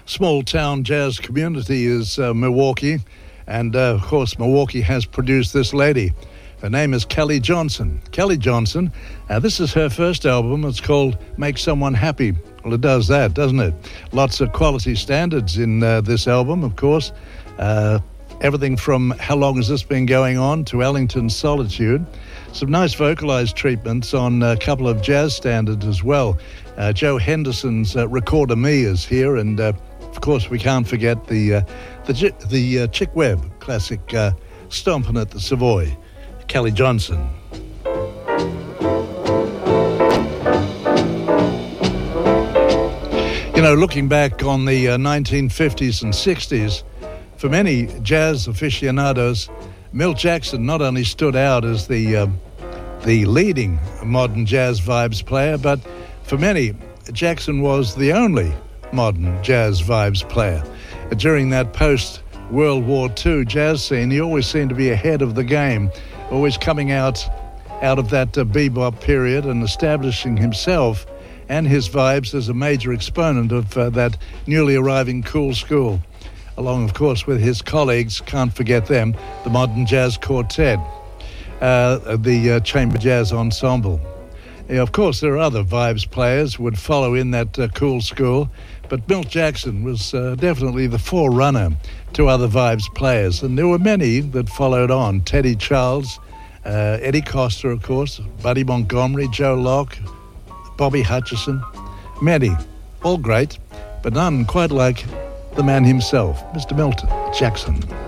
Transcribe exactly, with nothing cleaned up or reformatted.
small town jazz community is uh, Milwaukee, and uh, of course Milwaukee has produced this lady. Her name is Kelly Johnson. Kelly Johnson, uh, this is her first album. It's called Make Someone Happy. Well, it does that, doesn't it? Lots of quality standards in uh, this album, of course. Uh, everything from How Long Has This Been Going On to Ellington's Solitude. Some nice vocalized treatments on a couple of jazz standards as well. Uh, Joe Henderson's uh, Recorder Me is here, and uh, of course we can't forget the uh, the, the uh, Chick Webb classic uh, Stompin' at the Savoy, Kelly Johnson. You know, looking back on the uh, nineteen fifties and sixties, for many jazz aficionados, Milt Jackson not only stood out as the uh, the leading modern jazz vibes player, but for many, Jackson was the only modern jazz vibes player. During that post-World War Two jazz scene, he always seemed to be ahead of the game, always coming out out of that uh, bebop period and establishing himself and his vibes as a major exponent of uh, that newly arriving cool school, along, of course, with his colleagues, can't forget them, the Modern Jazz Quartet, uh, the uh, Chamber Jazz Ensemble. Yeah, of course, there are other vibes players who would follow in that uh, cool school, but Milt Jackson was uh, definitely the forerunner to other vibes players, and there were many that followed on. Teddy Charles, uh, Eddie Costa, of course, Buddy Montgomery, Joe Locke, Bobby Hutcherson, many, all great, but none quite like the man himself, Mister Milt Jackson.